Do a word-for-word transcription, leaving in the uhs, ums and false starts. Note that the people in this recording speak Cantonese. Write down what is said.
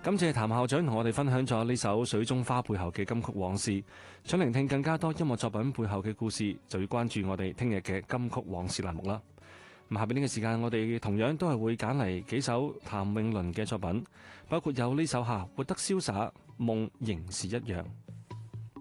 感謝譚校長同我哋分享咗呢首《水中花》背後嘅金曲往事。想聆聽更加多音樂作品背後嘅故事，就要關注我哋聽日嘅金曲往事欄目啦。咁下邊呢個時間，我哋同樣都係會揀嚟幾首譚詠麟嘅作品，包括有呢首下《活得瀟灑》，夢仍是一樣。